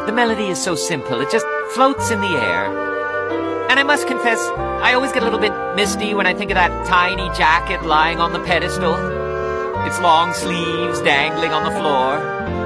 The melody is so simple, it just floats in the air. And I must confess, I always get a little bit misty when I think of that tiny jacket lying on the pedestal, its long sleeves dangling on the floor.